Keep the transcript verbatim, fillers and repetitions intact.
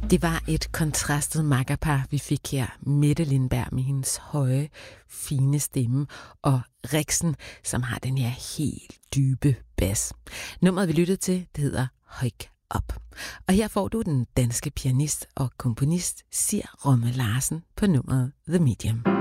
Det var et kontrastet makkerpar, vi fik her. Mette Lindberg med hendes høje, fine stemme, og Riksen, som har den her helt dybe bas. Nummeret, vi lyttede til, det hedder Højk op. Og her får du den danske pianist og komponist Sir Romme Larsen på nummeret The Medium.